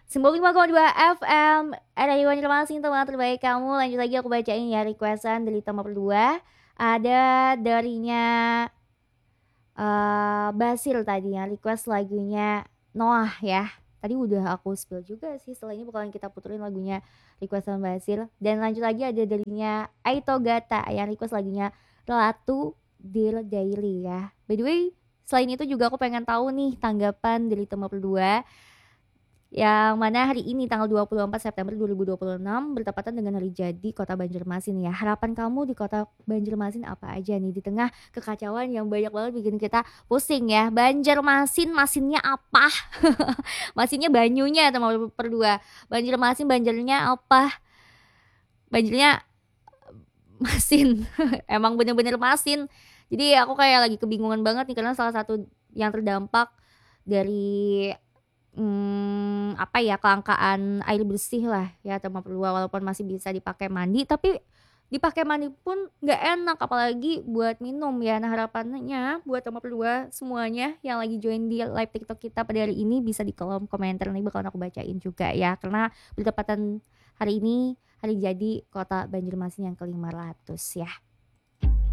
95,2 FM Radio Banjarmasin, teman terbaik kamu. Lanjut lagi aku bacain ya requestan dari Tama berdua. Ada darinya Basil tadi ya, request lagunya Noah ya. Tadi udah aku spill juga sih, setelah ini bakalan kita puterin lagunya requestan Basil. Dan lanjut lagi ada darinya Aito Gata yang request lagunya Ratu Dear Daily ya. By the way, selain itu juga aku pengen tahu nih tanggapan dari Tama berdua, yang mana hari ini tanggal 24 September 2026 bertepatan dengan hari jadi Kota Banjarmasin ya. Harapan kamu di Kota Banjarmasin apa aja nih di tengah kekacauan yang banyak banget bikin kita pusing ya. Banjarmasin, masinnya apa? Masinnya banyunya teman berdua. Banjarmasin, banjarnya apa? Banjarnya masin. Emang bener-bener masin. Jadi aku kayak lagi kebingungan banget nih karena salah satu yang terdampak dari apa ya, kelangkaan air bersih lah ya teman berdua, walaupun masih bisa dipakai mandi tapi dipakai mandi pun nggak enak apalagi buat minum ya. Nah harapannya buat teman berdua semuanya yang lagi join di live TikTok kita pada hari ini bisa di kolom komentar, nanti bakal aku bacain juga ya, karena bertepatan hari ini hari jadi Kota Banjarmasin yang ke-500 ya.